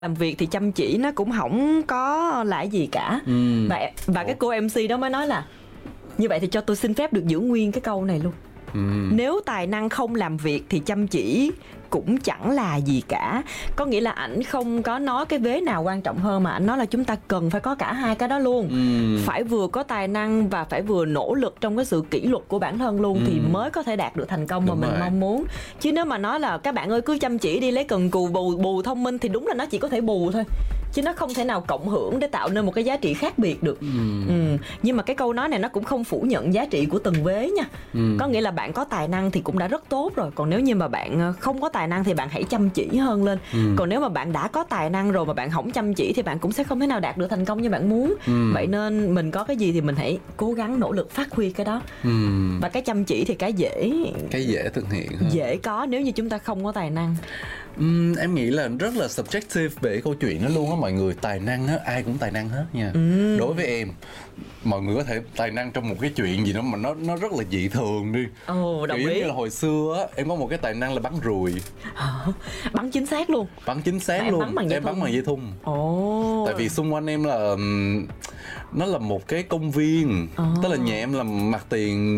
làm việc thì chăm chỉ nó cũng không có là gì cả. Và cái cô MC đó mới nói là như vậy thì cho tôi xin phép được giữ nguyên cái câu này luôn. Nếu tài năng không làm việc thì chăm chỉ cũng chẳng là gì cả. Có nghĩa là ảnh không có nói cái vế nào quan trọng hơn, mà ảnh nói là chúng ta cần phải có cả hai cái đó luôn. Phải vừa có tài năng và phải vừa nỗ lực trong cái sự kỷ luật của bản thân luôn thì mới có thể đạt được thành công mà mình mong muốn. Chứ nếu mà nói là các bạn ơi cứ chăm chỉ đi, lấy cần cù bù thông minh thì đúng là nó chỉ có thể bù thôi, chứ nó không thể nào cộng hưởng để tạo nên một cái giá trị khác biệt được. Nhưng mà cái câu nói này nó cũng không phủ nhận giá trị của từng vế nha. Có nghĩa là bạn có tài năng thì cũng đã rất tốt rồi. Còn nếu như mà bạn không có tài năng thì bạn hãy chăm chỉ hơn lên. Còn nếu mà bạn đã có tài năng rồi mà bạn không chăm chỉ thì bạn cũng sẽ không thể nào đạt được thành công như bạn muốn. Vậy nên mình có cái gì thì mình hãy cố gắng nỗ lực phát huy cái đó. Và cái chăm chỉ thì cái dễ thực hiện hơn. Dễ có nếu như chúng ta không có tài năng. Em nghĩ là rất là subjective về câu chuyện đó luôn á mọi người. Tài năng á, ai cũng tài năng hết nha. Đối với em, mọi người có thể tài năng trong một cái chuyện gì đó mà nó rất là dị thường đi. Đồng ý. Giống như là hồi xưa á, em có một cái tài năng là bắn ruồi. Bắn chính xác luôn. Bắn chính xác luôn. Em bắn bằng dây thun. Tại vì xung quanh em là nó là một cái công viên. Tức là nhà em là mặt tiền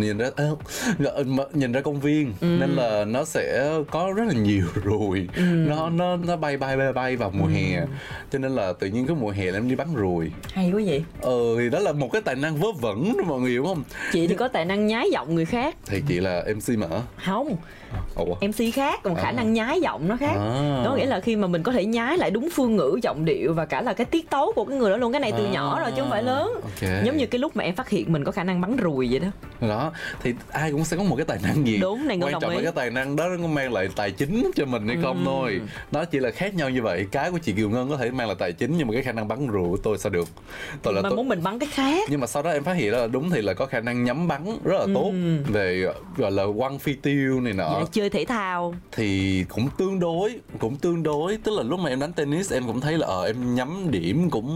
nhìn ra công viên, nên là nó sẽ có rất là nhiều ruồi. Nó bay vào mùa hè. Cho nên là tự nhiên cái mùa hè là em đi bắn ruồi. Hay quá vậy. Thì đó là một cái tài năng vớ vẩn đó mọi người hiểu không? Chị thì có tài năng nhái giọng người khác. Thì chị là MC mà. Không. MC khác, còn khả năng nhái giọng nó khác. Có nghĩa là khi mà mình có thể nhái lại đúng phương ngữ, giọng điệu và cả là cái tiết tấu của cái người đó luôn. Cái này từ nhỏ rồi chứ không phải lớn. Giống như cái lúc mà em phát hiện mình có khả năng bắn ruồi vậy đó. Đó, thì ai cũng sẽ có một cái tài năng gì. Đúng, này quan trọng là cái tài năng đó nó mang lại tài chính cho mình hay không thôi. Nó chỉ là khác nhau như vậy. Cái của chị Kiều Ngân có thể mang lại tài chính, nhưng mà cái khả năng bắn ruồi của tôi sao được. Mà muốn mình bắn cái khác. Nhưng mà sau đó em phát hiện là đúng thì là có khả năng nhắm bắn rất là tốt, về gọi là quăng phi tiêu này nọ. Vậy chơi thể thao thì cũng tương đối. Tức là lúc mà em đánh tennis em cũng thấy là em nhắm điểm cũng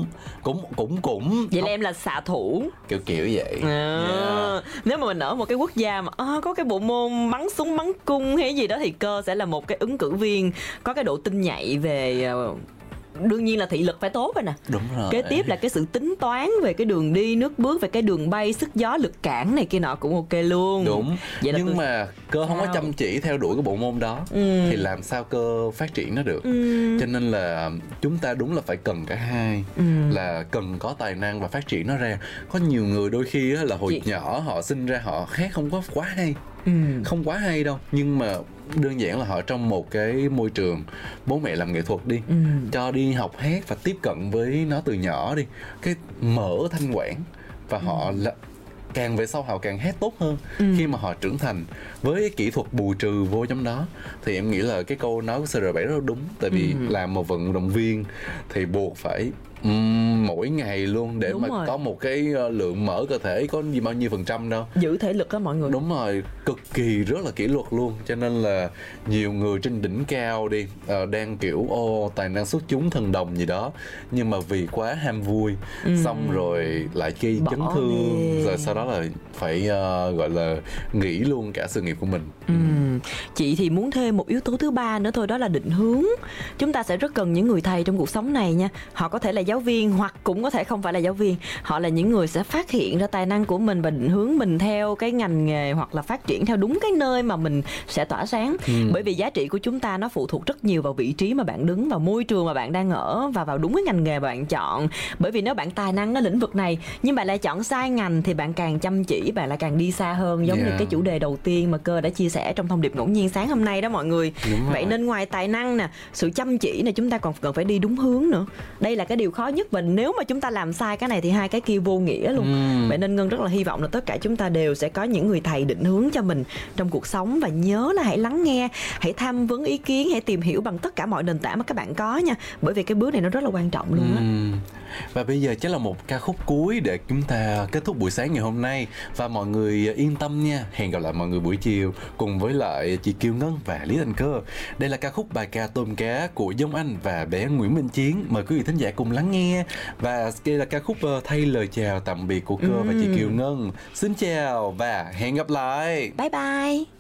vậy là em là xạ thủ kiểu vậy. Nếu mà mình ở một cái quốc gia mà có cái bộ môn bắn súng bắn cung hay gì đó thì cơ sẽ là một cái ứng cử viên có cái độ tinh nhạy về đương nhiên là thị lực phải tốt rồi nè. Đúng rồi. Kế tiếp là cái sự tính toán về cái đường đi nước bước, về cái đường bay, sức gió, lực cản này kia nọ cũng ok luôn. Đúng. Vậy là nhưng mà cơ không có chăm chỉ theo đuổi cái bộ môn đó thì làm sao cơ phát triển nó được. Cho nên là chúng ta đúng là phải cần cả hai. Là cần có tài năng và phát triển nó ra. Có nhiều người đôi khi là hồi nhỏ họ sinh ra họ hát không có quá hay. Không quá hay đâu, nhưng mà đơn giản là họ trong một cái môi trường bố mẹ làm nghệ thuật đi, cho đi học hát và tiếp cận với nó từ nhỏ đi, cái mở thanh quản và họ càng về sau họ càng hát tốt hơn. Khi mà họ trưởng thành với cái kỹ thuật bù trừ vô trong đó thì em nghĩ là cái câu nói của CR7 rất đúng. Tại vì làm một vận động viên thì buộc phải mỗi ngày luôn để có một cái lượng mỡ cơ thể có bao nhiêu % đâu, giữ thể lực đó mọi người. Đúng rồi, cực kỳ rất là kỷ luật luôn. Cho nên là nhiều người trên đỉnh cao đi đang kiểu tài năng xuất chúng thần đồng gì đó, nhưng mà vì quá ham vui xong rồi lại gây chấn thương, rồi sau đó là phải gọi là nghỉ luôn cả sự nghiệp của mình. Chị thì muốn thêm một yếu tố thứ ba nữa thôi, đó là định hướng. Chúng ta sẽ rất cần những người thầy trong cuộc sống này nha. Họ có thể là giáo viên hoặc cũng có thể không phải là giáo viên. Họ là những người sẽ phát hiện ra tài năng của mình và định hướng mình theo cái ngành nghề hoặc là phát triển theo đúng cái nơi mà mình sẽ tỏa sáng. Bởi vì giá trị của chúng ta nó phụ thuộc rất nhiều vào vị trí mà bạn đứng, vào môi trường mà bạn đang ở và vào đúng cái ngành nghề mà bạn chọn. Bởi vì nếu bạn tài năng ở lĩnh vực này nhưng bạn lại chọn sai ngành thì bạn càng chăm chỉ, bạn lại càng đi xa hơn, giống như cái chủ đề đầu tiên mà Cơ đã chia sẻ trong thông điệp ngẫu nhiên sáng hôm nay đó mọi người. Vậy nên ngoài tài năng nè, sự chăm chỉ này, chúng ta còn cần phải đi đúng hướng nữa. Đây là cái điều khó nhất, và nếu mà chúng ta làm sai cái này thì hai cái kia vô nghĩa luôn. Vậy nên Ngân rất là hy vọng là tất cả chúng ta đều sẽ có những người thầy định hướng cho mình trong cuộc sống. Và nhớ là hãy lắng nghe, hãy tham vấn ý kiến, hãy tìm hiểu bằng tất cả mọi nền tảng mà các bạn có nha. Bởi vì cái bước này nó rất là quan trọng luôn á. Và bây giờ chắc là một ca khúc cuối để chúng ta kết thúc buổi sáng ngày hôm nay. Và mọi người yên tâm nha, hẹn gặp lại mọi người buổi chiều cùng với lại chị Kiều Ngân và Lý Thành Cơ. Đây là ca khúc Bài ca tôm cá của Dung Anh và bé Nguyễn Minh Chiến. Mời quý vị thính giả cùng lắng nghe. Và đây là ca khúc thay lời chào tạm biệt của Cơ và chị Kiều Ngân. Xin chào và hẹn gặp lại. Bye bye.